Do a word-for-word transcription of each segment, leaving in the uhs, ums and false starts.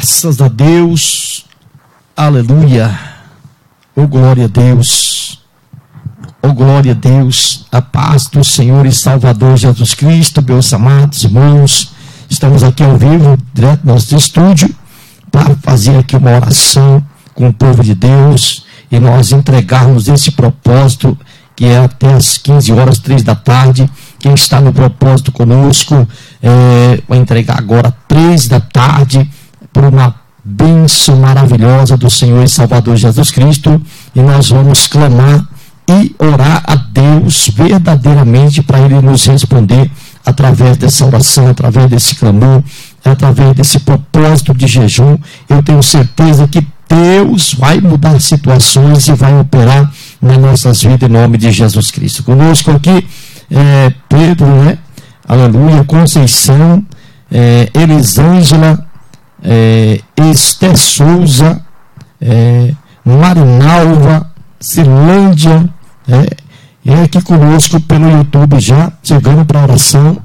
Graças a Deus, aleluia, oh glória a Deus, oh glória a Deus, a paz do Senhor e Salvador Jesus Cristo, meus amados irmãos. Estamos aqui ao vivo, direto do nosso estúdio, para fazer aqui uma oração com o povo de Deus e nós entregarmos esse propósito que é até as quinze horas, três da tarde. Quem está no propósito conosco é, vai entregar agora três da tarde por uma bênção maravilhosa do Senhor e Salvador Jesus Cristo, e nós vamos clamar e orar a Deus verdadeiramente para Ele nos responder através dessa oração, através desse clamor, através desse propósito de jejum. Eu tenho certeza que Deus vai mudar situações e vai operar nas nossas vidas em nome de Jesus Cristo. Conosco aqui é Pedro, né? Aleluia, Conceição, é, Elisângela, é, Esther Souza, é, Marinalva, Cirlândia, é, é aqui conosco pelo YouTube já, chegando para a oração.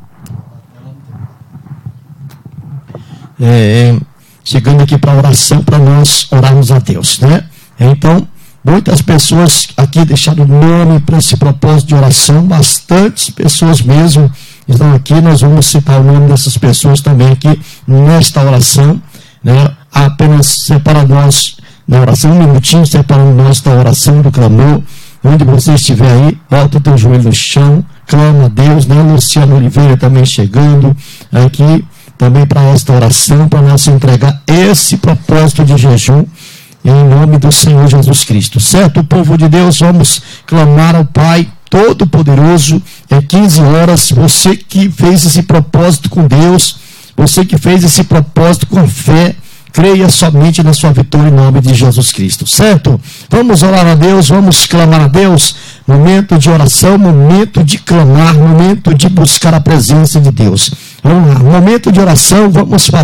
É, chegando aqui para a oração, para nós orarmos a Deus, né? Então, muitas pessoas aqui deixaram o nome para esse propósito de oração, bastantes pessoas mesmo estão aqui. Nós vamos citar o nome dessas pessoas também aqui nesta oração, né? Apenas separa nós na oração, um minutinho, separando nós da oração, do clamor. Onde você estiver aí, bota o teu joelho no chão, clama a Deus, né? Luciano Oliveira também chegando aqui também para esta oração, para nós entregar esse propósito de jejum em nome do Senhor Jesus Cristo, certo? Povo de Deus, vamos clamar ao Pai Todo-Poderoso. É quinze horas, você que fez esse propósito com Deus, você que fez esse propósito com fé, creia somente na sua vitória em nome de Jesus Cristo, certo? Vamos orar a Deus, vamos clamar a Deus. Momento de oração, momento de clamar, momento de buscar a presença de Deus. Vamos lá, momento de oração, vamos falar.